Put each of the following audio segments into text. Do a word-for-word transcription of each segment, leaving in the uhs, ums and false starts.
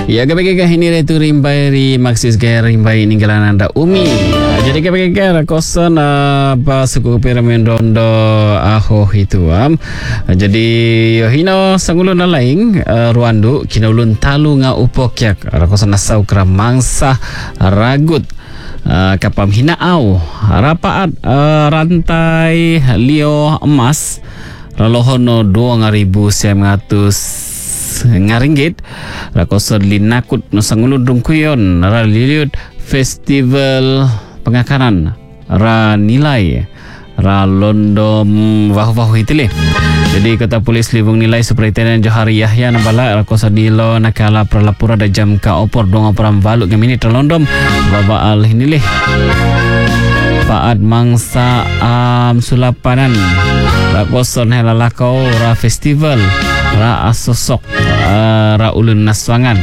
Ya kapag ini itu rimbai ri maksis gaya rimbai ninggalan anda umi. Jadi kapag rakosan apa suku piramendondo aho itu am. Jadi hino sangulun laing ruandu kinaulun talu nga upokyak rakosan nasau kra mangsa ragut. Uh, kapam hinaau rapaat uh, rantai lio emas ralohono dua ribu sembilan ngaringgit rakosod linakut nosangulu dungkuyon raliliut festival pengakaran ra nilai ra londom wahu-wahu itile. Jadi kata polis Libung nilai Superintendent Johari Yahya nambala rakosa dilo nakala pralapura da jam ka opor dong operam baluk ngamini terlondom baba al hinilih paad mangsa am sulapanan rakoson helalakau ra festival ra asosok uh, ra ulun naswangan.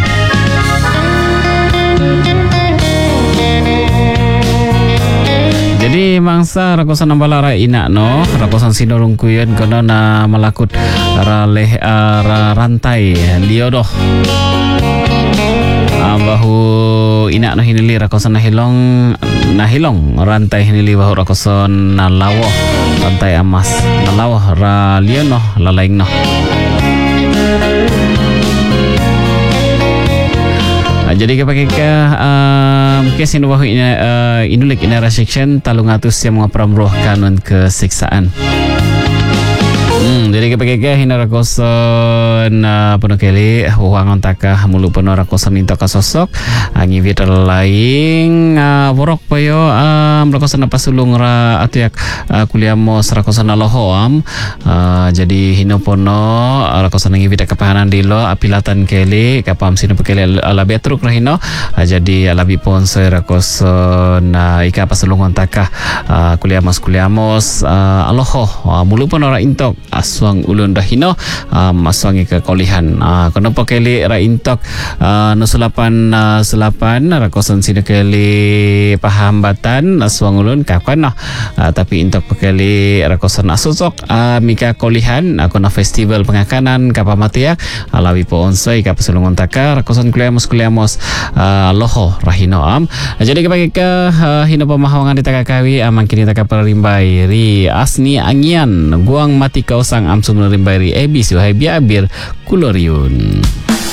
Jadi mangsa rakosan nambala ra ina no rakosan sinorung kuyon kono na malakut ra leh uh, ra rantai liodoh uh, bahu ina no hinili rakosan nahilong nahilong rantai hinili bahu rakosan nalawo rantai emas nalawo ra liono lalaing no. Jadi kepada um, kes ini bahu ini uh, inulik ini restriction talungatus yang mengaperamroh kanun kesiksaan. Hmm, jadi kepada hina rakosan uh, penuh kali uang takah mulu penuh rakosan minta kasosok angi vital lain uh, borok payo um, rakosan apa sulung ra atiak uh, kuliah mos rakosan alohoam uh, jadi hina pono rakosan angi vita kepahanan dilo apilatan kali kapam sino pekali ala betruk rahino uh, jadi alabi ponso rakosan uh, ika apa sulung takah uh, kuliah mos kuliah mos uh, aloho uh, mulu pono ra intok aswang ulun dahino um, aswangi ke kolihan uh, kenapa kali ra intok uh, nusulapan uh, sulapan rakosan sini kali pahambatan aswang ulun kapan uh, tapi intok kali rakosan asusok uh, mika kolihan aku na festival pengakanan kapamatiak alawi po onsoi kapasulungon taka rakosan kuliamos kuliamos uh, loho rahino am uh, jadi kapag ka uh, hino pamahawangan ditakakawi amang kini takaparimbai ri asni angian guang mati kau sang amsum rimbai ri ebis wahai biabir kuloriun.